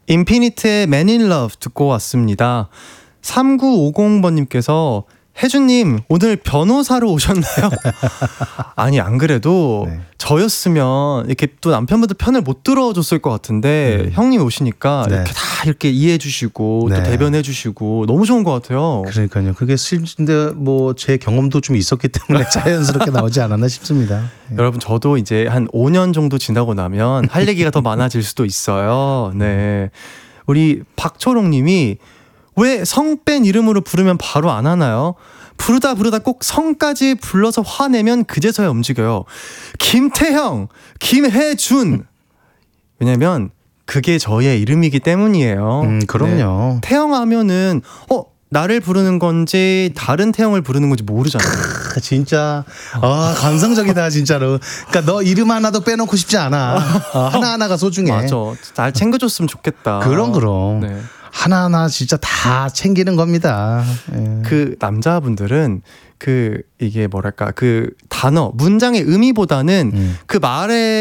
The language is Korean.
인피니트의 Man in Love 듣고 왔습니다. 3950번님께서 혜준님 오늘 변호사로 오셨나요? 아니 안 그래도 네. 저였으면 이렇게 또 남편분들 편을 못 들어줬을 것 같은데 형님 오시니까 네. 이렇게 다 이렇게 이해해 주시고 네. 또 대변해 주시고 너무 좋은 것 같아요. 그러니까요. 그게 실인데 뭐 제 경험도 좀 있었기 때문에 자연스럽게 나오지 않았나 싶습니다. 여러분 저도 이제 한 5년 정도 지나고 나면 할 얘기가 더 많아질 수도 있어요. 네, 우리 박초롱님이 왜 성 뺀 이름으로 부르면 바로 안 하나요? 부르다 꼭 성까지 불러서 화내면 그제서야 움직여요. 김태형, 김혜준. 왜냐면 그게 저의 이름이기 때문이에요. 그럼요. 네. 태형 하면은 나를 부르는 건지 다른 태형을 부르는 건지 모르잖아요. 진짜 감성적이다 진짜로. 그러니까 너 이름 하나도 빼놓고 싶지 않아. 하나하나가 소중해. 맞아. 잘 챙겨줬으면 좋겠다. 그럼. 네. 하나하나 진짜 다 챙기는 겁니다. 예. 그 남자분들은 이게 뭐랄까 그 단어 문장의 의미보다는 그 말의